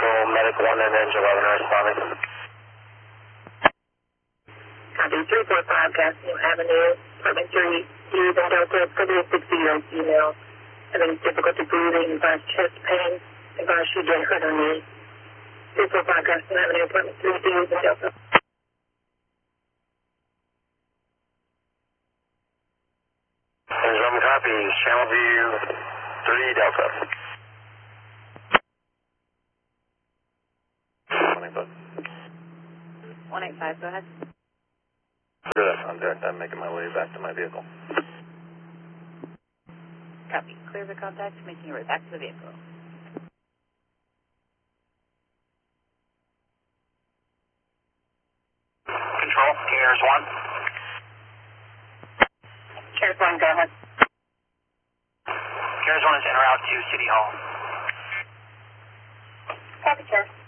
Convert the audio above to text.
Central, Medic 1 and Engine 11 are responding. Copy 345 Gaston Avenue, apartment 3, Use and Delta, 3060 email. Having difficulty breathing, advised chest pain, advised she did hurt her knee. 345 Gaston Avenue, apartment 3, Use and Delta. Engine copies, Channel View 3 Delta. 185, go ahead. Good, I'm there. I'm making my way back to my vehicle. Copy. Clear the contact, making your way back to the vehicle. Control, Cares 1. Cares 1, go ahead. Cares 1 is en route to City Hall. Copy, Cares.